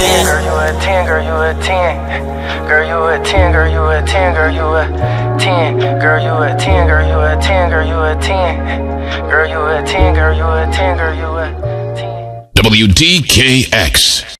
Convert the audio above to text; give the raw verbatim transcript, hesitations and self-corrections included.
ten. Girl, you a ten, girl, you a ten. Girl, you a ten, girl, you a ten, girl, you a ten. Girl, you a ten, girl, you a ten, girl, you a ten. Girl, you a ten, girl, you a ten, girl, you a ten. W D K X.